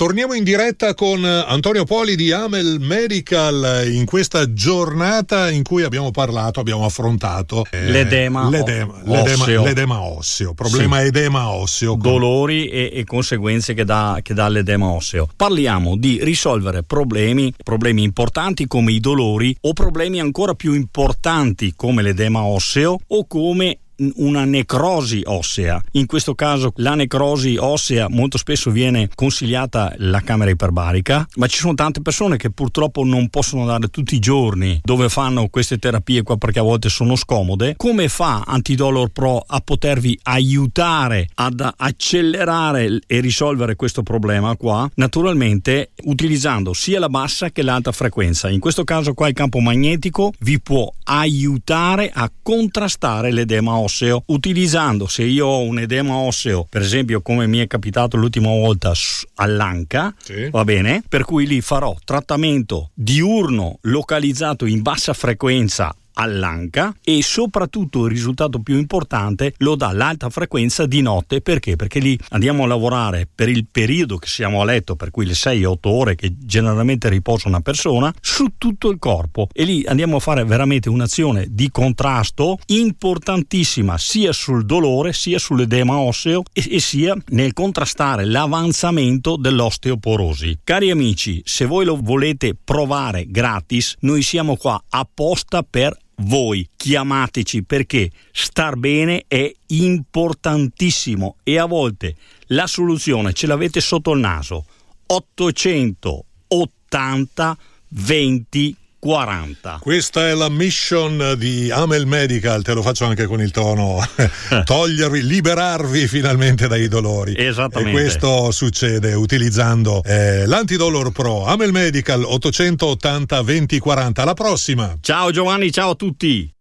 Torniamo in diretta con Antonio Poli di Amel Medical in questa giornata in cui abbiamo affrontato l'edema osseo, problema sì. Edema osseo, dolori e conseguenze che dà l'edema osseo. Parliamo di risolvere problemi importanti come i dolori, o problemi ancora più importanti come l'edema osseo o come una necrosi ossea. In questo caso la necrosi ossea molto spesso viene consigliata la camera iperbarica, ma ci sono tante persone che purtroppo non possono andare tutti i giorni dove fanno queste terapie qua perché a volte sono scomode. Come fa Antidolor Pro a potervi aiutare ad accelerare e risolvere questo problema qua? Naturalmente utilizzando sia la bassa che l'alta frequenza. In questo caso qua il campo magnetico vi può aiutare a contrastare l'edema osseo, utilizzando, se io ho un edema osseo, per esempio come mi è capitato l'ultima volta all'anca, sì. Va bene, per cui lì farò trattamento diurno localizzato in bassa frequenza all'anca, e soprattutto il risultato più importante lo dà l'alta frequenza di notte. Perché? Perché lì andiamo a lavorare per il periodo che siamo a letto, per cui le 6-8 ore che generalmente riposa una persona, su tutto il corpo, e lì andiamo a fare veramente un'azione di contrasto importantissima sia sul dolore sia sull'edema osseo e sia nel contrastare l'avanzamento dell'osteoporosi. Cari amici, se voi lo volete provare gratis, noi siamo qua apposta per voi. Chiamateci, perché star bene è importantissimo e a volte la soluzione ce l'avete sotto il naso. 880 20 40. Questa è la mission di Amel Medical, te lo faccio anche con il tono, liberarvi finalmente dai dolori. Esattamente. E questo succede utilizzando l'Antidolor Pro. Amel Medical 880 20 40. Alla prossima. Ciao Giovanni, ciao a tutti.